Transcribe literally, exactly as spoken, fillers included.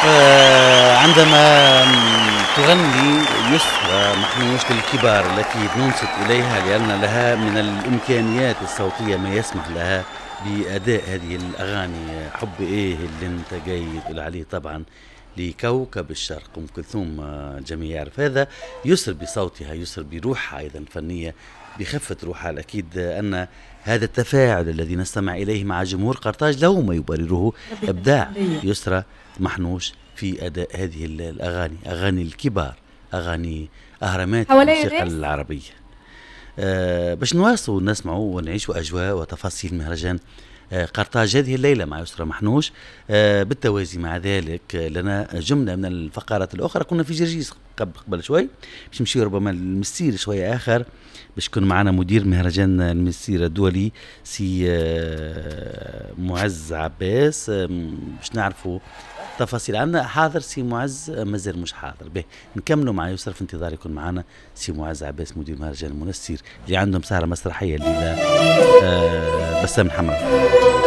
آه، عندما تغني يسرى محنوش للكبار التي ننصت إليها لأن لها من الإمكانيات الصوتية ما يسمح لها بأداء هذه الأغاني. حب إيه اللي أنت جاي تقول عليه طبعا لكوكب الشرق أم كلثوم. آه، الجميع يعرف هذا. يسر بصوتها، يسر بروحها أيضا الفنية، بخفة روحها. الأكيد أن هذا التفاعل الذي نستمع إليه مع جمهور قرطاج له ما يبرره إبداع يسرى محنوش في أداء هذه الأغاني، أغاني الكبار، أغاني أهرامات الموسيقى العربية. أه باش نواصلوا نسمعوا ونعيشوا أجواء وتفاصيل مهرجان أه قرطاج هذه الليلة مع يسرى محنوش. أه بالتوازي مع ذلك لنا جملة من الفقرات الأخرى. كنا في جرجيس قبل قبل شوي، باش نمشي ربما المسير شوية آخر، باش يكون معنا مدير مهرجان المسير الدولي سي أه معز عباس. أه باش نعرفوا تفاصيل عنا. حاضر سي معز؟ مازال مش حاضر. به نكملوا مع يسر في انتظار يكون معنا سي معز عباس مدير مهرجان المنسير اللي عندهم سهرة مسرحية الليلة. آه بسام حمد.